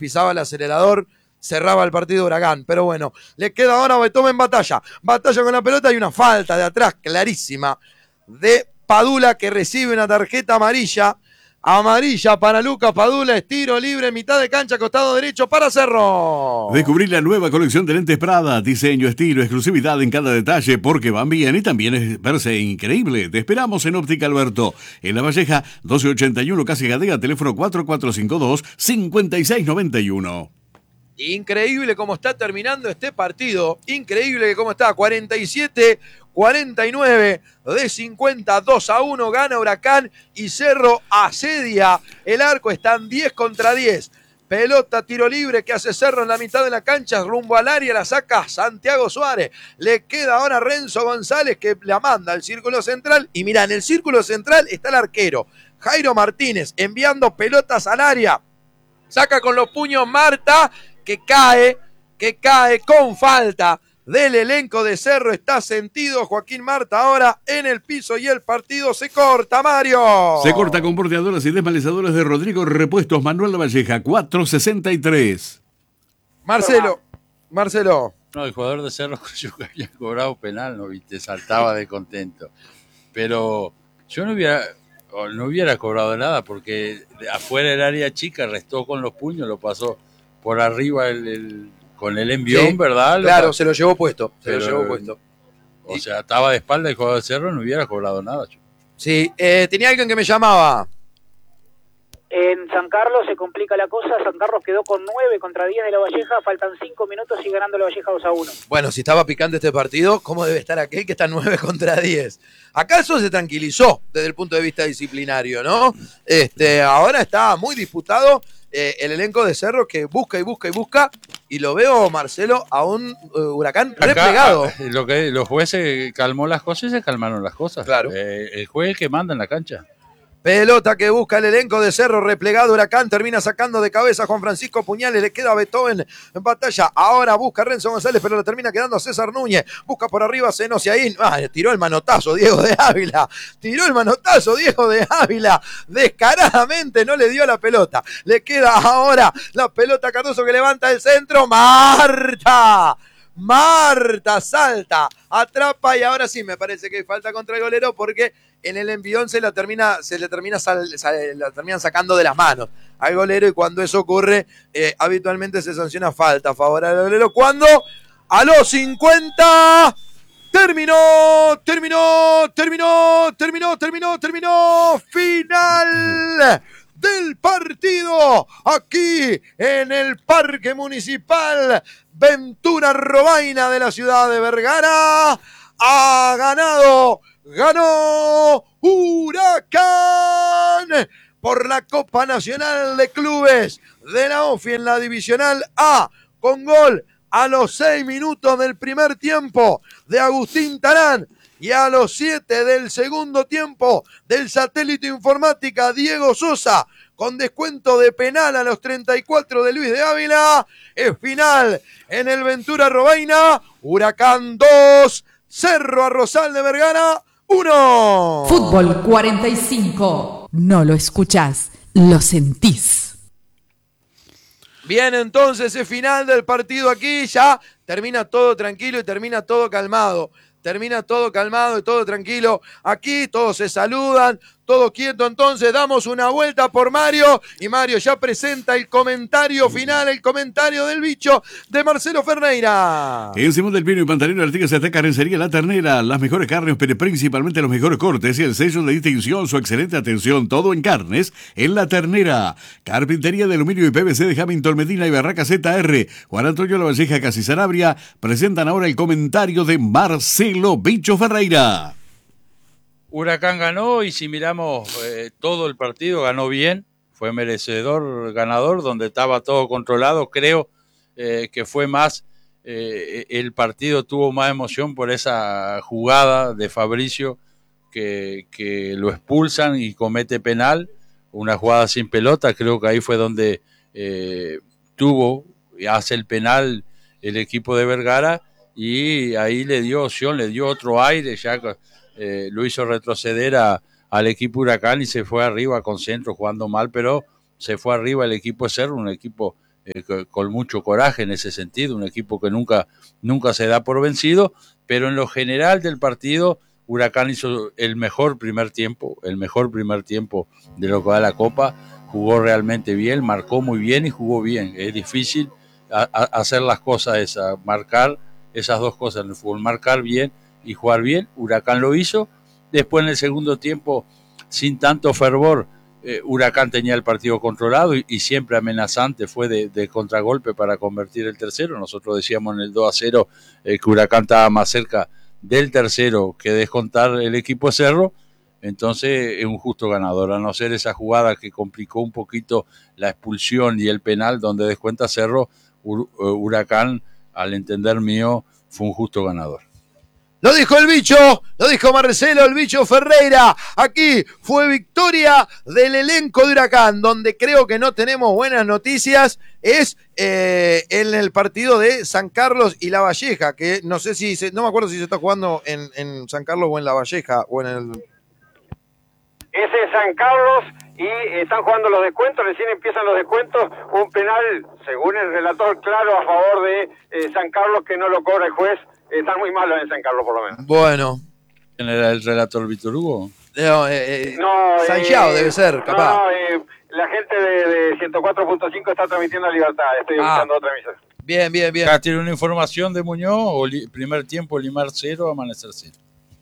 pisaba el acelerador, cerraba el partido Huracán. Pero bueno, le queda ahora Beethoven en batalla con la pelota y una falta de atrás clarísima de Padula, que recibe una tarjeta amarilla para Lucas Padula. Es tiro libre, mitad de cancha, costado derecho para Cerro. Descubrí la nueva colección de lentes Prada, diseño, estilo, exclusividad en cada detalle, porque van bien y también es verse increíble. Te esperamos en Óptica Alberto, en La Valleja, 1281 Casi Gadea, teléfono 4452-5691. Increíble cómo está terminando este partido, increíble cómo está, 47-49 de 50, 2-1 gana Huracán y Cerro asedia el arco, están 10 contra 10. Pelota, tiro libre que hace Cerro en la mitad de la cancha, rumbo al área, la saca Santiago Suárez. Le queda ahora Renzo González que la manda al círculo central. Y mirá, en el círculo central está el arquero Jairo Martínez enviando pelotas al área. Saca con los puños Marta, que cae con falta del elenco de Cerro. Está sentido Joaquín Marta ahora en el piso y el partido se corta, Mario. Se corta con bordeadoras y desmalezadoras de Rodrigo Repuestos Manuel La Valleja, 463. Marcelo. No, el jugador de Cerro creyó que había cobrado penal, ¿no viste? Saltaba de contento. Pero yo no hubiera cobrado nada porque afuera del área chica restó con los puños, lo pasó por arriba con el envión, sí, ¿verdad? Claro, se lo llevó puesto. O sea, estaba de espalda el jugador de Cerro, no hubiera cobrado nada. Sí, tenía alguien que me llamaba. En San Carlos se complica la cosa. San Carlos quedó con 9 contra 10 de La Valleja. Faltan 5 minutos y ganando La Valleja 2-1. Bueno, si estaba picante este partido, ¿cómo debe estar aquel que está 9 contra 10? Acá eso se tranquilizó desde el punto de vista disciplinario, ¿no? Ahora está muy disputado el elenco de Cerro que busca y lo veo, Marcelo, a un Huracán replegado. Los jueces calmó las cosas y se calmaron las cosas. Claro. El juez es el que manda en la cancha. Pelota que busca el elenco de Cerro, replegado Huracán, termina sacando de cabeza a Juan Francisco Puñales, le queda a Beethoven en batalla, ahora busca Renzo González, pero le termina quedando a César Núñez, busca por arriba Zenos y ahí, tiró el manotazo Diego de Ávila, descaradamente no le dio la pelota, le queda ahora la pelota a Cardoso que levanta el centro, Marta salta, atrapa y ahora sí me parece que hay falta contra el golero porque en el envión se le terminan sacando de las manos al golero y cuando eso ocurre habitualmente se sanciona falta favorable al golero cuando a los 50 terminó final del partido aquí en el Parque Municipal Ventura Robaina de la ciudad de Vergara. Ganó Huracán por la Copa Nacional de Clubes de la OFI en la Divisional A con gol a los 6 minutos del primer tiempo de Agustín Tarán y a los 7 del segundo tiempo del satélite informática Diego Sosa, con descuento de penal a los 34 de Luis de Ávila. Es final en el Ventura Robaina. Huracán 2, Cerro Arrozal de Vergara 1. Fútbol 45. No lo escuchás, lo sentís. Bien, entonces es final del partido aquí. Ya termina todo tranquilo y termina todo calmado. Termina todo calmado y todo tranquilo. Aquí todos se saludan, todo quieto. Entonces damos una vuelta por Mario. Y Mario ya presenta el comentario final, el comentario del bicho de Marcelo Ferreira. En Simón del Pino y Pantalón Artigas está Carnicería La Ternera. Las mejores carnes, pero principalmente los mejores cortes. Y el sello de distinción, su excelente atención. Todo en carnes en La Ternera. Carpintería de aluminio y PVC de Hamilton Medina y Barraca ZR. Juan Antonio La Valleja, Casi Sanabria. Presentan ahora el comentario de Marcelo Bicho Ferreira. Huracán ganó y si miramos todo el partido, ganó bien, fue merecedor ganador, donde estaba todo controlado. Creo que fue más, el partido tuvo más emoción por esa jugada de Fabricio que lo expulsan y comete penal, una jugada sin pelota. Creo que ahí fue donde hace el penal el equipo de Vergara y ahí le dio opción, le dio otro aire, ya lo hizo retroceder al equipo Huracán y se fue arriba con centro jugando mal, pero se fue arriba el equipo de Cerro, un equipo con mucho coraje en ese sentido, un equipo que nunca se da por vencido, pero en lo general del partido Huracán hizo el mejor primer tiempo de lo que va la Copa, jugó realmente bien, marcó muy bien y jugó bien. Es difícil hacer las cosas marcar esas dos cosas en el fútbol, marcar bien y jugar bien. Huracán lo hizo. Después en el segundo tiempo, sin tanto fervor, Huracán tenía el partido controlado y siempre amenazante, fue de contragolpe para convertir el tercero. Nosotros decíamos en el 2-0 que Huracán estaba más cerca del tercero que descontar el equipo de Cerro. Entonces es un justo ganador, a no ser esa jugada que complicó un poquito la expulsión y el penal donde descuenta Cerro. Huracán, al entender mío, fue un justo ganador. Lo dijo el bicho, lo dijo Marcelo, el bicho Ferreira. Aquí fue victoria del elenco de Huracán, donde creo que no tenemos buenas noticias. Es en el partido de San Carlos y La Valleja, que no sé si, no me acuerdo si se está jugando en San Carlos o en La Valleja o en el... Ese es San Carlos y están jugando los descuentos, recién empiezan los descuentos, un penal, según el relator, claro, a favor de San Carlos, que no lo cobra el juez. Están muy malos en San Carlos, por lo menos. Bueno. ¿Quién era el relator, Víctor Hugo? No, Sanchao debe ser, capaz. No, la gente de 104.5 está transmitiendo a Libertad, estoy buscando otra emisora. Bien. Acá tiene una información de Muñoz, primer tiempo, Limar 0, Amanecer 0.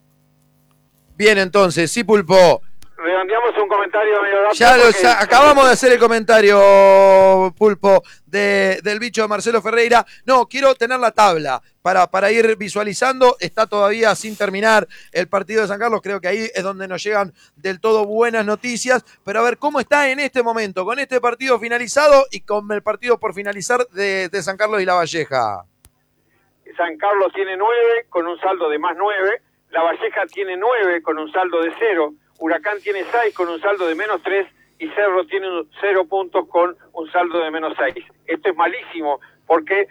Bien, entonces, sí, Pulpo. Redondeamos un comentario medio rápido. Ya acabamos de hacer el comentario, Pulpo, del bicho de Marcelo Ferreira. No, quiero tener la tabla para ir visualizando. Está todavía sin terminar el partido de San Carlos. Creo que ahí es donde nos llegan del todo buenas noticias. Pero a ver cómo está en este momento, con este partido finalizado y con el partido por finalizar de San Carlos y La Valleja. San Carlos tiene 9 con un saldo de más 9. La Valleja tiene 9 con un saldo de 0. Huracán tiene 6 con un saldo de menos 3 y Cerro tiene 0 puntos con un saldo de menos 6. Esto es malísimo porque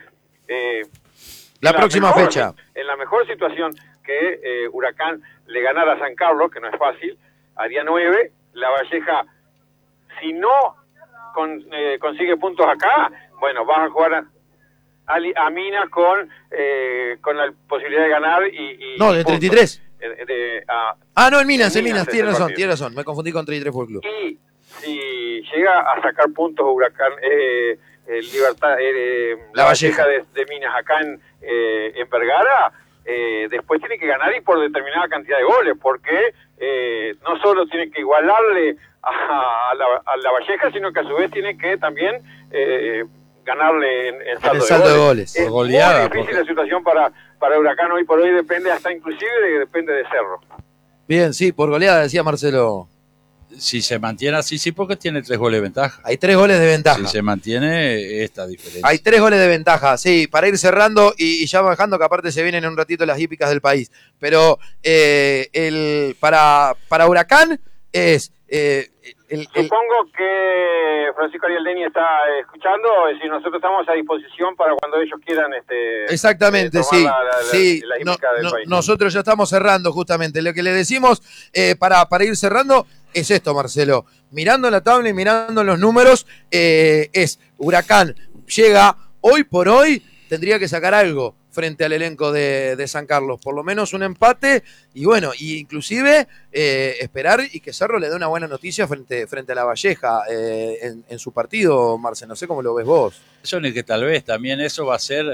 la próxima fecha. En la mejor situación que Huracán le ganara a San Carlos, que no es fácil, haría 9. La Valleja, si no consigue puntos acá, bueno, vas a jugar a Minas con la posibilidad de ganar y no, de 33. No, en Minas, tiene razón, me confundí con 33 por el club. Y si llega a sacar puntos Huracán, Libertad, La Valleja de Minas acá en Vergara, después tiene que ganar y por determinada cantidad de goles, porque no solo tiene que igualarle a la Valleja, sino que a su vez tiene que también ganarle en saldo de goles. Es muy difícil la situación para Huracán hoy por hoy, depende hasta inclusive depende de Cerro. Bien, sí, por goleada decía Marcelo. Si se mantiene así, sí, porque tiene 3 goles de ventaja. Hay 3 goles de ventaja. Si se mantiene esta diferencia. Hay 3 goles de ventaja, sí, para ir cerrando y ya bajando, que aparte se vienen en un ratito las hípicas del país. Pero para Huracán es... Supongo que Francisco Ariel Deni está escuchando, es decir, nosotros estamos a disposición para cuando ellos quieran exactamente, sí. Nosotros ya estamos cerrando justamente. Lo que le decimos para ir cerrando es esto, Marcelo. Mirando la tabla y mirando los números, es Huracán llega hoy por hoy, tendría que sacar algo frente al elenco de San Carlos, por lo menos un empate, y bueno, y inclusive esperar y que Cerro le dé una buena noticia frente a La Valleja en su partido, Marce, no sé cómo lo ves vos. Eso ni que tal vez, también eso va a ser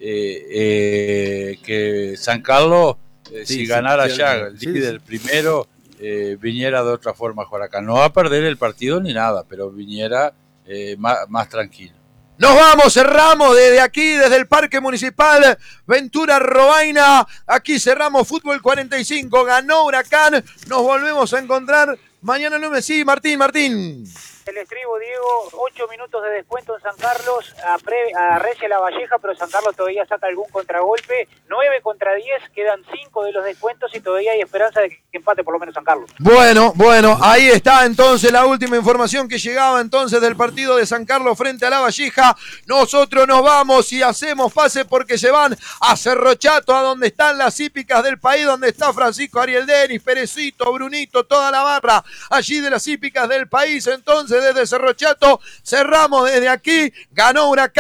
que San Carlos, si ganara ya el líder primero, viniera de otra forma a jugar acá. No va a perder el partido ni nada, pero viniera más tranquilo. Nos vamos, cerramos desde aquí, desde el Parque Municipal Ventura Robaina. Aquí cerramos Fútbol 45, ganó Huracán. Nos volvemos a encontrar mañana lunes. Sí, Martín. El estribo, Diego, 8 minutos de descuento en San Carlos, arrecia La Valleja, pero San Carlos todavía saca algún contragolpe, 9 contra 10, quedan 5 de los descuentos y todavía hay esperanza de que empate por lo menos San Carlos. Bueno, ahí está entonces la última información que llegaba entonces del partido de San Carlos frente a La Valleja. Nosotros nos vamos y hacemos pase porque se van a Cerro Chato, a donde están las hípicas del país, donde está Francisco Ariel Denis, Perecito, Brunito, toda la barra allí de las hípicas del país. Entonces desde Cerro Chato. Cerramos desde aquí. Ganó Huracán.